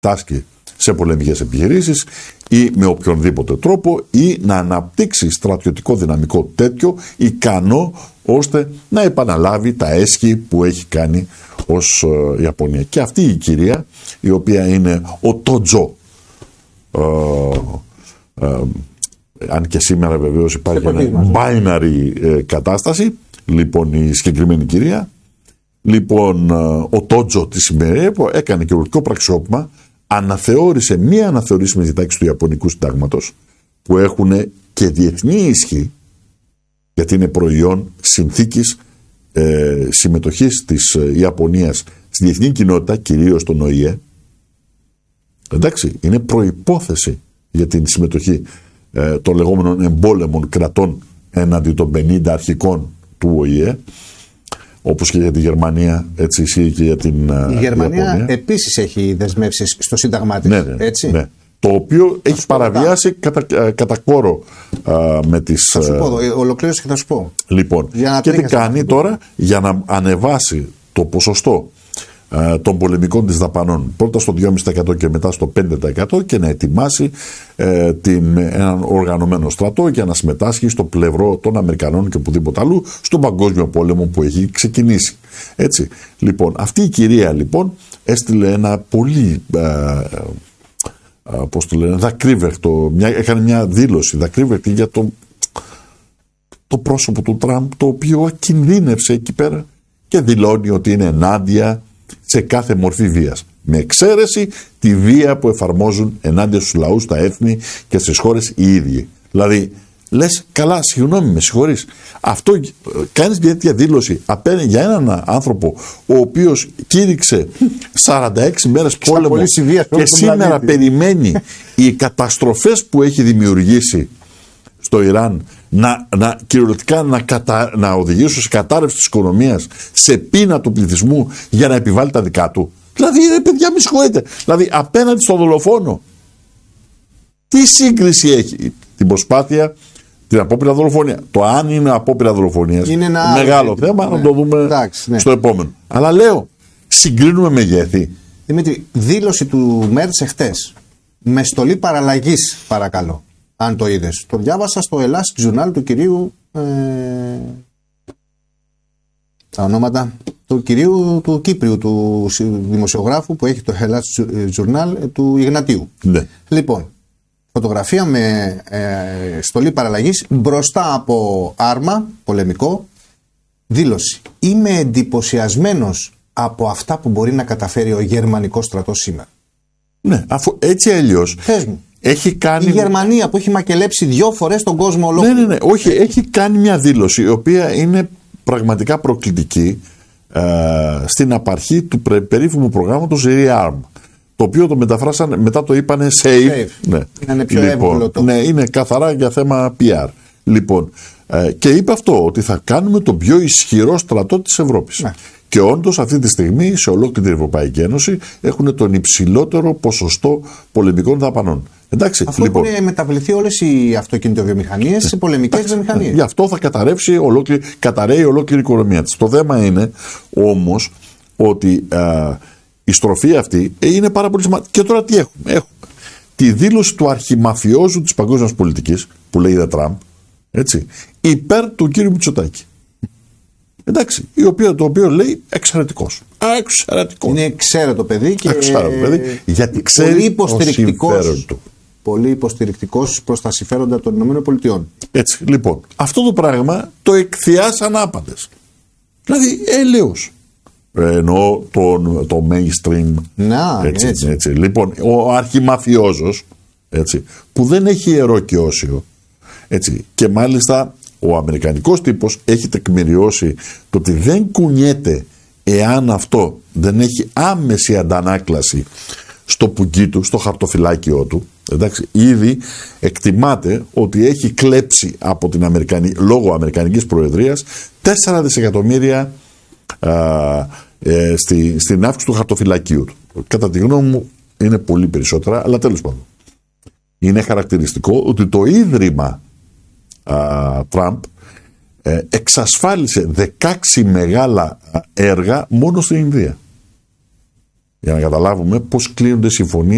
τάσκει σε πολεμικές επιχειρήσεις ή με οποιονδήποτε τρόπο, ή να αναπτύξει στρατιωτικό δυναμικό τέτοιο ικανό ώστε να επαναλάβει τα έσχη που έχει κάνει ως Ιαπωνία. Και αυτή η κυρία, η οποία είναι ο Τότζο, αν και σήμερα βεβαίως υπάρχει ένα binary κατάσταση, λοιπόν η συγκεκριμένη κυρία, λοιπόν ο Τότζο τη σημερινή έκανε κυριολεκτικό πραξιόπημα, αναθεώρησε μία αναθεωρήσιμη διτάξη του Ιαπωνικού Συντάγματος που έχουν και διεθνή ισχύ, γιατί είναι προϊόν συνθήκης συμμετοχής της Ιαπωνίας στη διεθνή κοινότητα, κυρίως τον ΟΗΕ. Εντάξει, είναι προϋπόθεση για την συμμετοχή των λεγόμενων εμπόλεμων κρατών έναντι των 50 αρχικών του ΟΗΕ, όπως και για τη Γερμανία, έτσι ισχύει και για την η Γερμανία. Ιαπωνία. Επίσης έχει δεσμεύσεις στο Σύνταγμά της. Ναι, έτσι. Ναι. Το οποίο έχει παραβιάσει κατά κόρο με τις... Θα σου πω, ολοκλήρωση και θα σου πω. Λοιπόν, και τι κάνει τώρα για να ανεβάσει το ποσοστό των πολεμικών της δαπανών πρώτα στο 2,5% και μετά στο 5% και να ετοιμάσει έναν οργανωμένο στρατό για να συμμετάσχει στο πλευρό των Αμερικανών και οπουδήποτε αλλού στον παγκόσμιο πόλεμο που έχει ξεκινήσει. Έτσι. Λοιπόν, αυτή η κυρία λοιπόν έστειλε ένα πολύ πώς το λένε, δακρύβερτο, έκανε μια δήλωση δακρύβερτη για το πρόσωπο του Τραμπ, το οποίο ακινδύνευσε εκεί πέρα και δηλώνει ότι είναι ενάντια σε κάθε μορφή βίας, με εξαίρεση τη βία που εφαρμόζουν ενάντια στους λαούς, τα έθνη και στις χώρες οι ίδιοι. Δηλαδή, λες, καλά, συγγνώμη, με συγχωρείς. Αυτό κάνεις μια τέτοια δήλωση απέναντι για έναν άνθρωπο ο οποίος κήρυξε 46 μέρες πόλεμο και σήμερα περιμένει οι καταστροφές που έχει δημιουργήσει στο Ιράν κυριολεκτικά να οδηγήσουν σε κατάρρευση της οικονομίας, σε πείνα του πληθυσμού για να επιβάλλει τα δικά του. Δηλαδή, ρε παιδιά, μη συγχωρείτε. Δηλαδή, απέναντι στον δολοφόνο. Τι σύγκριση έχει την προσπάθεια, την απόπειρα δολοφονία? Το αν είναι απόπειρα δολοφονίας είναι ένα μεγάλο θέμα, να το δούμε στο επόμενο. Αλλά λέω, συγκρίνουμε μεγέθη. Δημήτρη, δήλωση του Μέρτς εχθές, με στολή παραλλαγής, παρακαλώ. Αν το είδες. Το διάβασα στο Ελλάς Journal του κυρίου τα ονόματα του κυρίου του Κύπριου, του δημοσιογράφου που έχει το Ελλάς Journal, του Ιγνατίου. Ναι. Λοιπόν, φωτογραφία με στολή παραλλαγής μπροστά από άρμα πολεμικό, δήλωση. Είμαι εντυπωσιασμένος από αυτά που μπορεί να καταφέρει ο γερμανικός στρατός σήμερα. Ναι, αφού έτσι αλλιώς. Πες μου. Έχει κάνει... Η Γερμανία που έχει μακελέψει 2 φορές τον κόσμο ολόκληρο. Ναι, όχι, έχει κάνει μια δήλωση η οποία είναι πραγματικά προκλητική στην απαρχή του περίφημου προγράμματος ReArm, το οποίο το μεταφράσαν, μετά το είπανε Save. Ναι. Είναι πιο εύκολο το. Ναι, είναι καθαρά για θέμα PR. Λοιπόν, και είπε αυτό, ότι θα κάνουμε τον πιο ισχυρό στρατό της Ευρώπης. Ναι. Και όντως αυτή τη στιγμή σε ολόκληρη την Ευρωπαϊκή Ένωση έχουν τον υψηλότερο ποσοστό πολεμικών δαπανών. Εντάξει, αυτό λοιπόν, έχουν μεταβληθεί όλες οι αυτοκινητοβιομηχανίες σε πολεμικές βιομηχανίες. Γι' αυτό θα καταρρέει ολόκληρη η οικονομία της. Το θέμα είναι όμως ότι η στροφή αυτή είναι πάρα πολύ σημαντική. Και τώρα τι έχουμε? Έχουμε τη δήλωση του αρχιμαφιόζου της παγκόσμιας πολιτικής που λέγεται Τραμπ, έτσι, υπέρ του κύριου Μητσοτάκη. Εντάξει, το οποίο λέει εξαιρετικός. Είναι εξαίρετο παιδί και γιατί ξέρει το συμφέρον του. Πολύ υποστηρικτικός προς τα συμφέροντα των ΗΠΑ. Έτσι, λοιπόν, αυτό το πράγμα το εκθιάσαν άπαντες. Δηλαδή, έλεος. Εννοώ το mainstream. Έτσι. Λοιπόν, ο αρχιμαφιόζος, έτσι, που δεν έχει ιερό και όσιο, έτσι, και μάλιστα ο αμερικανικός τύπος έχει τεκμηριώσει το ότι δεν κουνιέται εάν αυτό δεν έχει άμεση αντανάκλαση στο πουγγί του, στο χαρτοφυλάκιό του. Εντάξει, ήδη εκτιμάται ότι έχει κλέψει από την λόγω αμερικανικής προεδρίας 4 δισεκατομμύρια στην αύξηση του χαρτοφυλακίου του. Κατά τη γνώμη μου είναι πολύ περισσότερα, αλλά τέλος πάντων. Είναι χαρακτηριστικό ότι το ίδρυμα Τραμπ εξασφάλισε 16 μεγάλα έργα μόνο στην Ινδία. Για να καταλάβουμε πώς κλείνονται συμφωνίες